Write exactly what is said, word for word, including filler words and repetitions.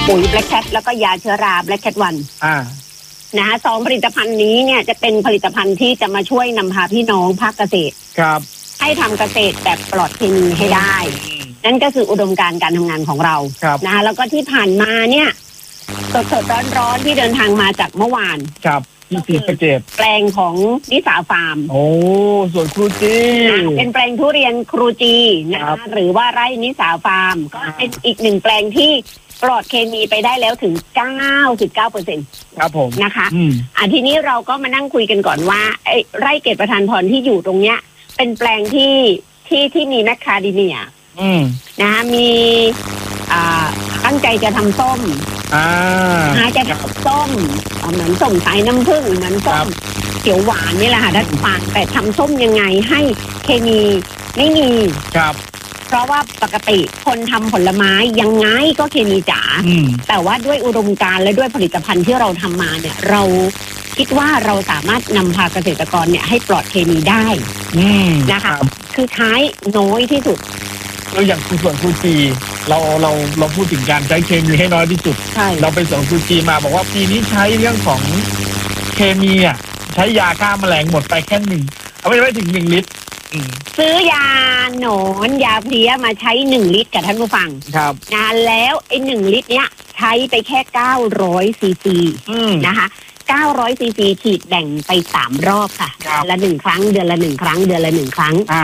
ปุ๋ย Black Cat แล้วก็ยาเชื้อรา Black Cat วันอ่านะคะสองผลิตภัณฑ์นี้เนี่ยจะเป็นผลิตภัณฑ์ที่จะมาช่วยนำพาพี่น้องภาคเกษตรครับให้ทำเกษตรแบบปลอดเคมีให้ได้นั่นก็คืออุดมการณ์การทำงานของเรานะคะแล้วก็ที่ผ่านมาเนี่ยสดๆร้อนๆที่เดินทางมาจากเมื่อวานครับที่ศรีสะเกษแปลงของนิสาฟาร์มโอ้ส่วนครูจีเป็นแปลงทุเรียนครูจีนะคะหรือว่าไร่นิสาฟาร์มก็เป็นอีกหนึ่งแปลงที่ปลอดเคมีไปได้แล้วถึง เก้าสิบเก้าเปอร์เซ็นต์ครับผมนะคะอ่ะทีนี้เราก็มานั่งคุยกันก่อนว่าไอ้ไร่เกตประธานพรที่อยู่ตรงเนี้ยเป็นแปลงที่ที่ที่มีแมคคาเดเมียนะคะมีอ่าตั้งใจจะทำส้มอ่าหาจะทำส้มเหมือนส้มสายน้ำผึ้งเหมือนส้มเขียวหวานนี่แหละค่ะด้านปากแต่ทำส้มยังไงให้เคมีไม่มีครับเพราะว่าปกติคนทำผลไม้ยังไงก็เคมีจ๋าแต่ว่าด้วยอุดมการณ์และด้วยผลิตภัณฑ์ที่เราทำมาเนี่ยเราคิดว่าเราสามารถนำพาเกษตรกรเนี่ยให้ปลอดเคมีได้นะคะคือใช้น้อยที่สุดเราอย่างส่วนคูจีเราเราเราพูดถึงการใช้เคมีให้น้อยที่สุดเราไปสวนคูจีมาบอกว่าปีนี้ใช้เรื่องของเคมีอ่ะใช้ยาฆ่าแมลงหมดไปแค่หนึ่งเอาไม่ไม่ถึงหนึ่งลิตรซื้อยาหนอนยาเพลี้ยมาใช้หนึ่งลิตรกับท่านผู้ฟังครับนะแล้วไอ้หนึ่งลิตรเนี้ยใช้ไปแค่เก้าร้อยซีซีนะคะเก้าร้อยซีซีฉีดแบ่งไปสามรอบค่ะเดือนละหนึ่งครั้งเดือนละหนึ่งครั้งเดือนละหนึ่งครั้ง